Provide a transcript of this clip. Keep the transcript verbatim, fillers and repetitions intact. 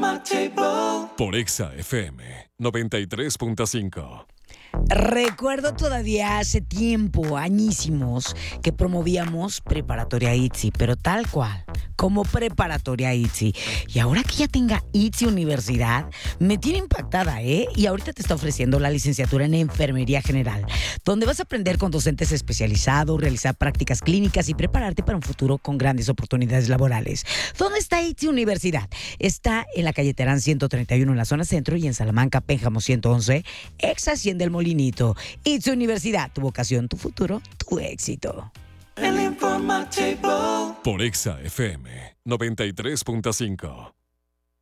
Por Exa F M noventa y tres punto cinco. Recuerdo todavía hace tiempo, añísimos, que promovíamos Preparatoria ITZY, pero tal cual, como Preparatoria ITZY. Y ahora que ya tenga ITZY Universidad, me tiene impactada, ¿eh? Y ahorita te está ofreciendo la licenciatura en Enfermería General, donde vas a aprender con docentes especializados, realizar prácticas clínicas y prepararte para un futuro con grandes oportunidades laborales. ¿Dónde está ITZY Universidad? Está en la calle Terán ciento treinta y uno en la zona centro y en Salamanca, Pénjamo ciento once, ex Hacienda del Molinito. ITZY Universidad, tu vocación, tu futuro, tu éxito. Por Exa F M noventa y tres punto cinco.